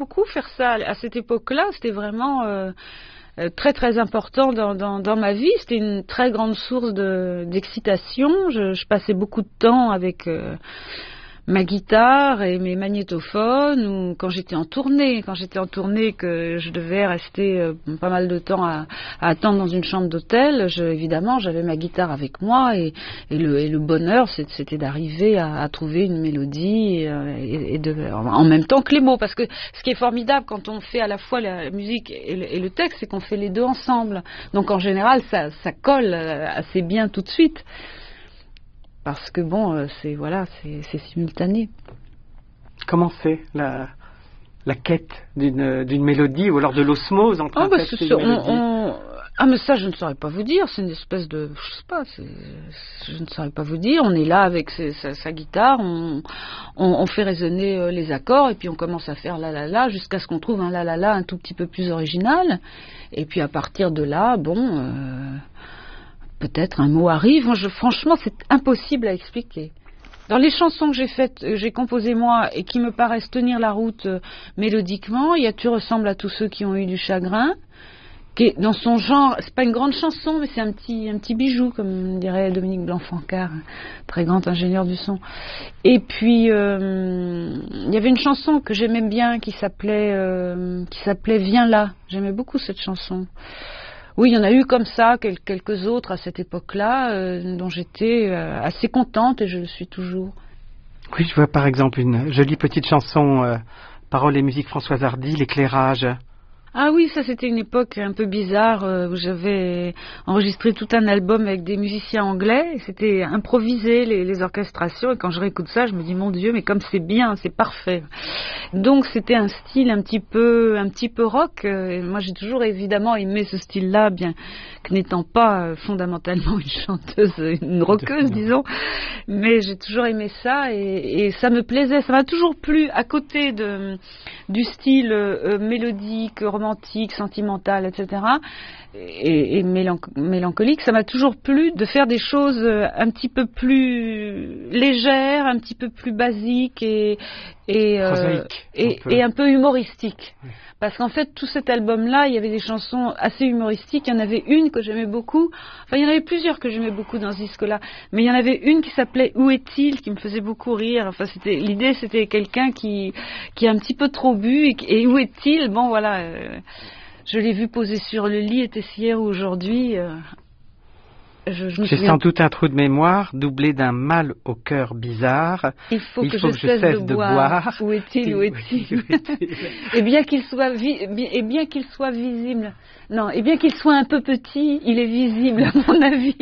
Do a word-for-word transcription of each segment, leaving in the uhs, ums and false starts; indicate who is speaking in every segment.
Speaker 1: beaucoup faire ça. À cette époque-là, c'était vraiment euh, très très important dans, dans, dans ma vie. C'était une très grande source de, d'excitation. Je, je passais beaucoup de temps avec euh, ma guitare et mes magnétophones, ou quand j'étais en tournée, quand j'étais en tournée que je devais rester euh, pas mal de temps à, à attendre dans une chambre d'hôtel, je, évidemment j'avais ma guitare avec moi et, et, le, et le bonheur c'était d'arriver à, à trouver une mélodie et, et, et de, en même temps que les mots, parce que ce qui est formidable quand on fait à la fois la musique et le, et le texte, c'est qu'on fait les deux ensemble, donc en général ça, ça colle assez bien tout de suite. Parce que bon, c'est voilà, c'est, c'est simultané.
Speaker 2: Comment c'est la, la quête d'une, d'une mélodie ou alors de l'osmose entre
Speaker 1: oh,
Speaker 2: un
Speaker 1: bah,
Speaker 2: texte et
Speaker 1: une
Speaker 2: une mélodie?
Speaker 1: on, on... Ah mais ça je ne saurais pas vous dire, c'est une espèce de, je sais pas, c'est... je ne saurais pas vous dire. On est là avec ses, sa, sa guitare, on, on, on fait résonner les accords et puis on commence à faire la la la jusqu'à ce qu'on trouve un la la la un tout petit peu plus original. Et puis à partir de là, bon. Euh... Peut-être un mot arrive. Moi, je, franchement, c'est impossible à expliquer. Dans les chansons que j'ai faites, j'ai composées moi et qui me paraissent tenir la route euh, mélodiquement, il y a Tu ressembles à tous ceux qui ont eu du chagrin, qui est dans son genre. C'est pas une grande chanson, mais c'est un petit, un petit bijou, comme dirait Dominique Blanc-Fancard, très grand ingénieur du son. Et puis, euh, il y avait une chanson que j'aimais bien qui s'appelait, euh, qui s'appelait Viens là. J'aimais beaucoup cette chanson. Oui, il y en a eu comme ça, quelques autres à cette époque-là, euh, dont j'étais euh, assez contente et je le suis toujours.
Speaker 2: Oui, je vois par exemple une jolie petite chanson, euh, paroles et musique Françoise Hardy, L'éclairage.
Speaker 1: Ah oui, ça c'était une époque un peu bizarre euh, où j'avais enregistré tout un album avec des musiciens anglais. C'était improvisé les, les orchestrations et quand je réécoute ça, je me dis mon Dieu, mais comme c'est bien, c'est parfait. Donc c'était un style un petit peu, un petit peu rock. Et moi j'ai toujours évidemment aimé ce style-là, bien que n'étant pas euh, fondamentalement une chanteuse, une rockeuse disons, mais j'ai toujours aimé ça et, et ça me plaisait. Ça m'a toujours plu à côté de du style euh, mélodique, romantique, sentimental, et cetera. Et, et mélanc- mélancolique, ça m'a toujours plu de faire des choses un petit peu plus légères, un petit peu plus basiques et, et, euh, et, un, et un peu humoristiques. Oui. Parce qu'en fait, tout cet album-là, il y avait des chansons assez humoristiques. Il y en avait une que j'aimais beaucoup. Enfin, il y en avait plusieurs que j'aimais beaucoup dans ce disque-là. Mais il y en avait une qui s'appelait Où est-il, qui me faisait beaucoup rire. Enfin, c'était, l'idée, c'était quelqu'un qui, qui a un petit peu trop bu. Et, et où est-il? Bon, voilà. Euh, je l'ai vu poser sur le lit, était hier ou aujourd'hui. Euh, Je, je
Speaker 2: J'ai
Speaker 1: souviens...
Speaker 2: sans doute un trou de mémoire doublé d'un mal au cœur bizarre.
Speaker 1: Il faut,
Speaker 2: Il
Speaker 1: que,
Speaker 2: faut
Speaker 1: je
Speaker 2: que je
Speaker 1: cesse,
Speaker 2: cesse
Speaker 1: de,
Speaker 2: de
Speaker 1: boire.
Speaker 2: boire.
Speaker 1: Où est-il, où est-il, où est-il Et bien qu'il soit vi... et bien qu'il soit visible, non, et bien qu'il soit un peu petit, il est visible à mon avis.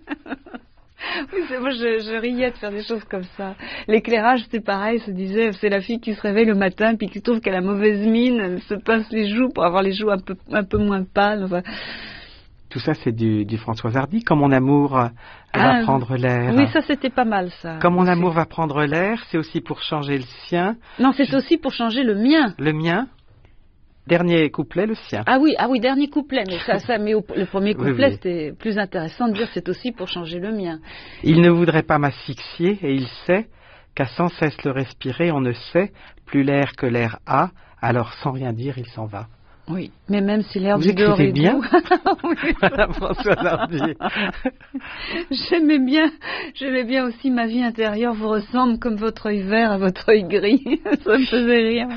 Speaker 1: Oui, c'est, moi je, je riais de faire des choses comme ça. L'éclairage, c'est pareil, se disait, c'est la fille qui se réveille le matin puis qui trouve qu'elle a mauvaise mine, elle se pince les joues pour avoir les joues un peu, un peu moins pâles. Enfin.
Speaker 2: Tout ça, c'est du, du Françoise Hardy. Comme mon amour va ah, prendre l'air.
Speaker 1: Oui, ça, c'était pas mal, ça.
Speaker 2: Comme mon amour va prendre l'air, c'est aussi pour changer le sien.
Speaker 1: Non, c'est Je... aussi pour changer le mien.
Speaker 2: Le mien. Dernier couplet, le sien.
Speaker 1: Ah oui, ah oui, dernier couplet. Mais ça, ça, mais au, le premier couplet, oui, oui. C'était plus intéressant de dire c'est aussi pour changer le mien.
Speaker 2: Il ne voudrait pas m'asphyxier et il sait qu'à sans cesse le respirer, on ne sait plus l'air que l'air a. Alors, sans rien dire, il s'en va.
Speaker 1: Oui, mais même si l'air
Speaker 2: Vous
Speaker 1: du dehors est
Speaker 2: bien.
Speaker 1: Oui,
Speaker 2: Madame Françoise Hardy.
Speaker 1: J'aimais bien, j'aimais bien aussi ma vie intérieure vous ressemble comme votre œil vert à votre œil gris. Ça me faisait rire.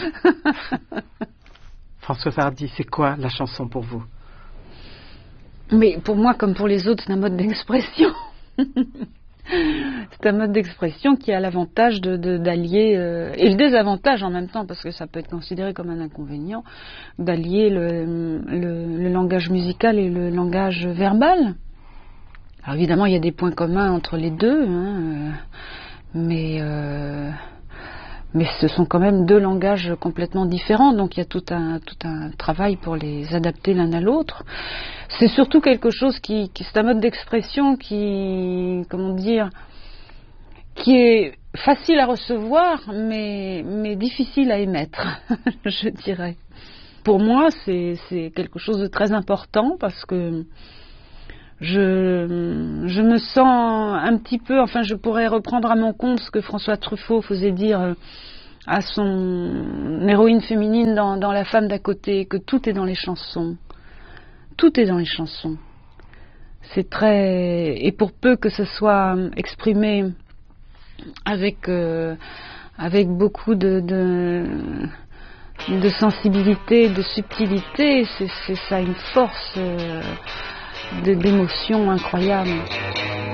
Speaker 2: Françoise Hardy, c'est quoi la chanson pour vous?
Speaker 1: Mais pour moi, comme pour les autres, c'est un mode d'expression. C'est un mode d'expression qui a l'avantage de, de, d'allier, euh, et le désavantage en même temps, parce que ça peut être considéré comme un inconvénient, d'allier le, le, le langage musical et le langage verbal. Alors évidemment, il y a des points communs entre les deux, hein, euh, mais... Euh, Mais ce sont quand même deux langages complètement différents, donc il y a tout un, tout un travail pour les adapter l'un à l'autre. C'est surtout quelque chose qui, qui c'est un mode d'expression qui, comment dire, qui est facile à recevoir, mais, mais difficile à émettre, je dirais. Pour moi, c'est, c'est quelque chose de très important parce que je, je me sens un petit peu, enfin je pourrais reprendre à mon compte ce que François Truffaut faisait dire à son héroïne féminine dans, dans La femme d'à côté, que tout est dans les chansons. Tout est dans les chansons. C'est très... Et pour peu que ce soit exprimé avec, euh, avec beaucoup de, de, de sensibilité, de subtilité, c'est, c'est ça une force euh, de, d'émotion incroyable.